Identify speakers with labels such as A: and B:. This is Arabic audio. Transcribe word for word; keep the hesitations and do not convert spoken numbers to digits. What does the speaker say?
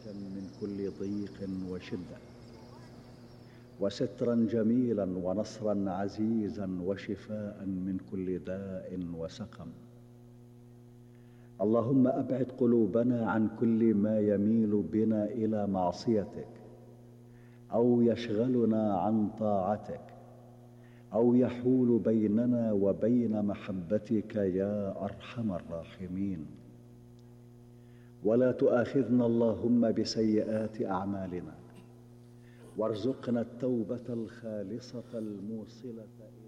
A: من كل ضيق وشدة، وسترا جميلا ونصرا عزيزا وشفاء من كل داء وسقم. اللهم أبعد قلوبنا عن كل ما يميل بنا إلى معصيتك أو يشغلنا عن طاعتك أو يحول بيننا وبين محبتك يا أرحم الراحمين. ولا تؤاخذنا اللهم بسيئات أعمالنا، وارزقنا التوبة الخالصة الموصلة